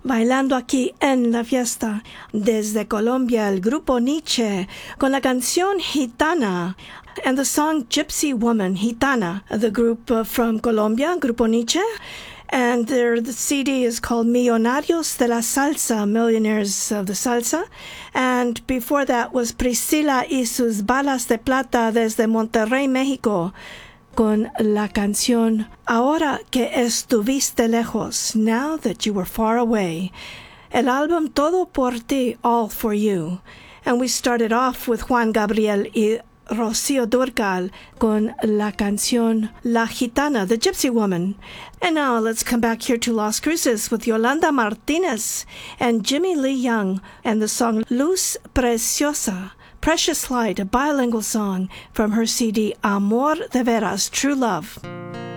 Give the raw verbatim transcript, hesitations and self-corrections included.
Bailando aquí en la fiesta. Desde Colombia, el grupo Nietzsche con la canción Gitana and the song Gypsy Woman, Gitana. The group uh, from Colombia, Grupo Nietzsche, and their the C D is called Millonarios de la Salsa, Millionaires of the Salsa. And before that was Priscila y sus balas de plata desde Monterrey, Mexico, con la canción Ahora que estuviste lejos, Now that you were far away. El álbum Todo por ti, All for You. And we started off with Juan Gabriel y Rocío Dúrcal con la canción La Gitana, the Gypsy Woman. And now let's come back here to Las Cruces with Yolanda Martinez and Jimmy Lee Young and the song Luz Preciosa, Precious Light, a bilingual song from her C D Amor de Veras, True Love.